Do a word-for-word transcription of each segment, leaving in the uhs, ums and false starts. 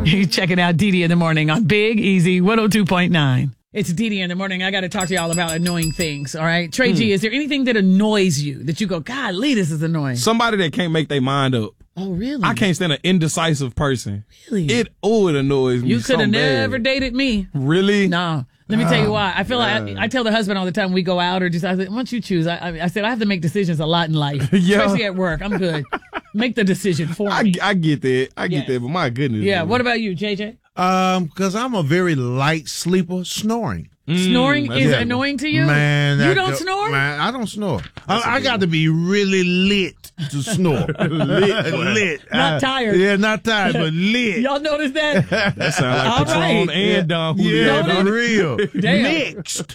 You're checking out Dee Dee in the Morning on Big Easy one oh two point nine. It's Dee Dee in the Morning. I got to talk to y'all about annoying things, all right? Trey mm. G, is there anything that annoys you that you go, God, Lee, this is annoying? Somebody that can't make their mind up. Oh, really? I can't stand an indecisive person. Really? It, oh, it annoys me You could have so never bad. dated me. Really? No. Let me oh, tell you why. I feel God. like I, I tell the husband all the time when we go out or just, I said, why don't you choose? I, I, I said, I have to make decisions a lot in life, yeah. especially at work. I'm good. Make the decision for I, me. I get that. I get yes. that, but my goodness. Yeah. Man. What about you, J J? Um, because I'm a very light sleeper, snoring. Mm, Snoring is yeah. annoying to you? Man, you that, don't the, snore? Man, I don't snore. I, I got to be really lit to snore. lit, lit. Not I, tired. Yeah, not tired, but lit. Y'all notice that? That sounds like All Patron right. and Don Julio. Yeah, Noted. for real. Damn. Mixed.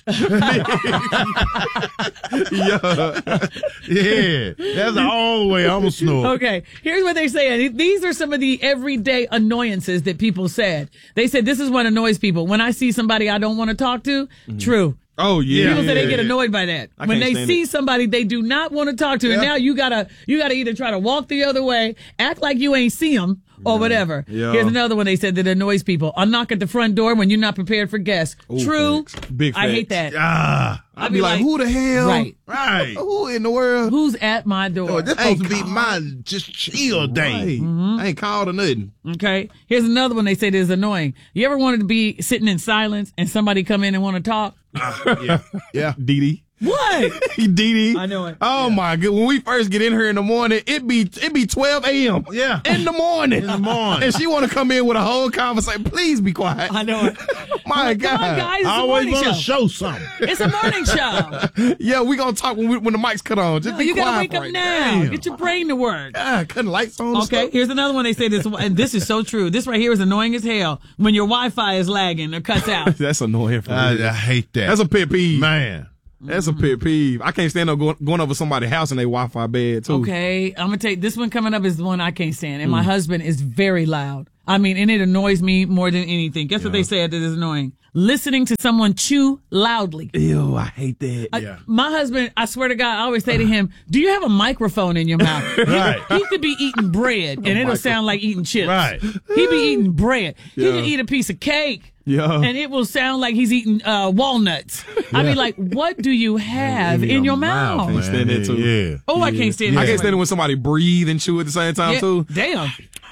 yeah. yeah, that's the only way I'm a snore. Okay, here's what they're saying. These are some of the everyday annoyances that people said. They said this is what annoys people. When I see somebody I don't want to talk to, mm-hmm. true. Oh yeah. People yeah, say they yeah, get yeah. annoyed by that. I When can't they stand see it. somebody they do not want to talk to, and Yeah. now you gotta you gotta either try to walk the other way, act like you ain't see them, or whatever. Yeah. Here's another one they said that annoys people. A knock at the front door when you're not prepared for guests. Ooh, True. facts. Big I hate facts. that. Ah, I'd be like, who the hell? Right. right. Who in the world? Who's at my door? Oh, this Hey, supposed to be God. my just chill day. Right. Mm-hmm. I ain't called or nothing. Okay. Here's another one they said is annoying. You ever wanted to be sitting in silence and somebody come in and want to talk? Yeah, yeah. Dee Dee. What? Dee Dee. I know it. Oh my god! When we first get in here in the morning, it be it be twelve a.m. Yeah. in the morning. In the morning. and she want to come in with a whole conversation. Please be quiet. I know it. My Come God. on, guys. It's I a always morning want to show. show something. It's a morning show. Yeah, we gonna talk when we, when the mics cut on. Just No, be you gotta quiet wake for up it. now. Damn. Get your brain to work. God, cutting lights on. and Okay, stuff. here's another one they say this, and this is so true. This right here is annoying as hell when your Wi-Fi is lagging or cuts out. That's annoying for I, me. I hate that. That's a pet peeve. man. That's a pet peeve. I can't stand up going, going over somebody's house and they Wi-Fi bad too. Okay, I'm gonna take this one coming up is the one I can't stand, and my husband is very loud. I mean, and it annoys me more than anything. Guess what they said that is annoying? Listening to someone chew loudly. Ew, I hate that. I- Yeah. my husband, I swear to God, I always say to him, do you have a microphone in your mouth? Right. He could be eating bread, and it'll sound like eating chips. Right. He be eating bread. He Yeah. can eat a piece of cake. Yeah. And it will sound like he's eating uh, walnuts. I mean, like, what do you have in your mouth? Can't stand that, too. Yeah. Oh, I can't stand it. I can't stand it when somebody breathe and chew at the same time Yeah, too. Damn.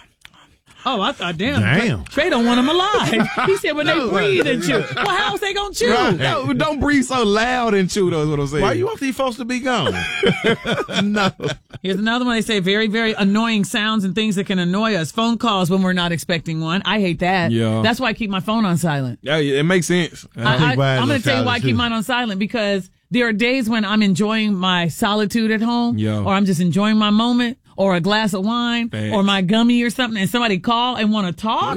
Oh, I thought, damn. Damn. Trey don't want him alive. He said when No, they breathe and chew. Well, how else they gonna chew? Right. No, don't breathe so loud and chew. That's what I'm saying. Why you want these folks to be gone? no. Here's another one. They say very, very annoying sounds and things that can annoy us. Phone calls when we're not expecting one. I hate that. Yeah. That's why I keep my phone on silent. Yeah, yeah, it makes sense. I, I, keep mine I'm on going to tell you why I silent, keep too. mine on silent because there are days when I'm enjoying my solitude at home, Yeah. or I'm just enjoying my moment, or a glass of wine, Facts. or my gummy or something, and somebody call and want to talk.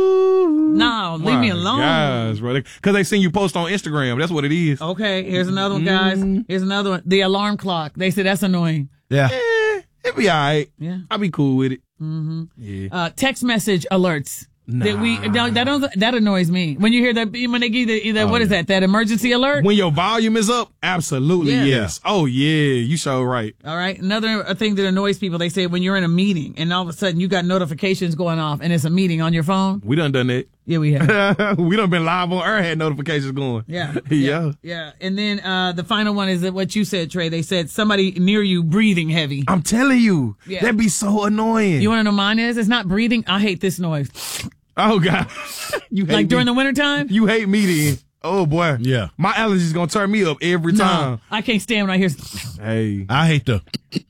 No, leave me alone. Guys, bro, because they seen you post on Instagram. That's what it is. Okay, here's another one, guys. Mm-hmm. Here's another one. The alarm clock. They say that's annoying. Yeah. Eh, it be all right. Yeah. I'll be cool with it. Mm-hmm. Yeah. Uh, text message alerts. That we Nah. that don't that annoys me when you hear that when they give the either what is that that emergency alert. When your volume is up, absolutely Yeah. yes. Oh yeah, you so right. All right. Another thing that annoys people, they say when you're in a meeting and all of a sudden you got notifications going off and it's a meeting on your phone. We done done that. Yeah, we have. we done been live on air, had notifications going. Yeah. yeah. Yeah. And then uh, the final one is that what you said, Trey. They said somebody near you breathing heavy. I'm telling you, Yeah. that'd be so annoying. You want to know mine is? It's not breathing. I hate this noise. oh God, you hate Like during me. the wintertime? You hate me then. Oh boy. Yeah. My allergies gonna turn me up every time. No, I can't stand when I hear. Hey. I hate the.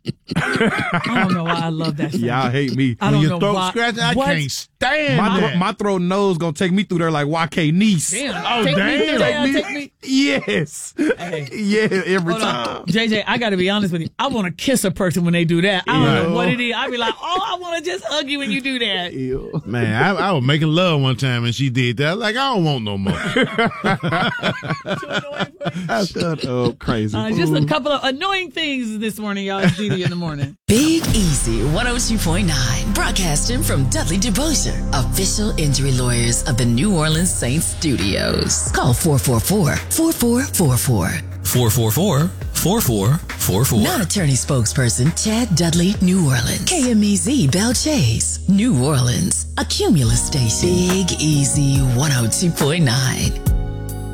I don't know why I love that. Sound. Y'all hate me. I don't Your know throat why. scratching, I What? can't stand My, that. thro- my throat and nose gonna take me through there like Y K Niece. Damn. Oh, take damn. Me, Take me- take me. Yes. Hey. Yeah, every Hold time. on. J J, I got to be honest with you. I want to kiss a person when they do that. I don't Ew. know what it is. I be like, oh, I want to just hug you when you do that. Ew. Man, I, I was making love one time and she did that. Like, I don't want no more. Shut up, crazy. Uh, just a couple of annoying things this morning, y'all. It's Dee Dee in the morning. Big Easy one oh two point nine, broadcasting from Dudley DeBosier, official injury lawyers of the New Orleans Saints studios. Call four four four, four four four four. four four four, four four four four four. Non-attorney spokesperson Chad Dudley, New Orleans. K M E Z Belle Chase, New Orleans. A Cumulus station. Big Easy one oh two point nine.